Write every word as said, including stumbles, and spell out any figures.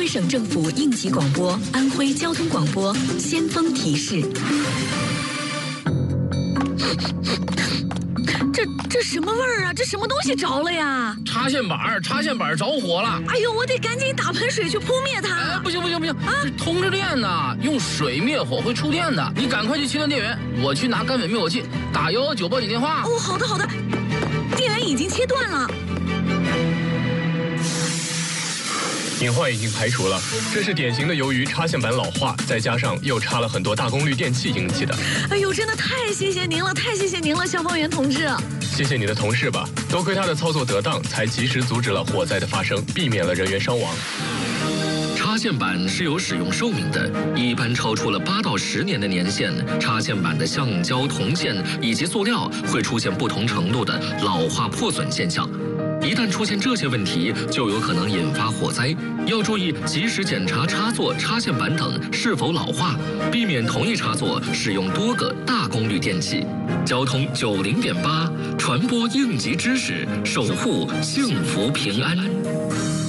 省政府应急广播、安徽交通广播先锋提示。这这什么味儿啊？这什么东西着了呀？ 插线板，插线板着火了！ 哎呦，我得赶紧打盆水去扑灭它！ 哎，不行不行不行啊！是通着电的，用水灭火会触电的。你赶快去切断电源，我去拿干粉灭火器，打幺幺九报警电话。 哦，好的好的，电源已经切断了。 隐患已经排除了，这是典型的由于插线板老化，再加上又插了很多大功率电器引起的。 哎呦，真的太谢谢您了，太谢谢您了，消防员同志。 谢谢你的同事吧，多亏他的操作得当，才及时阻止了火灾的发生，避免了人员伤亡。 插线板是有使用寿命的，一般超出了八到十年的年限，插线板的橡胶、铜线以及塑料会出现不同程度的老化破损现象。一旦出现这些问题，就有可能引发火灾。要注意及时检查插座、插线板等是否老化，避免同一插座使用多个大功率电器。交通九零点八，传播应急知识，守护幸福平安。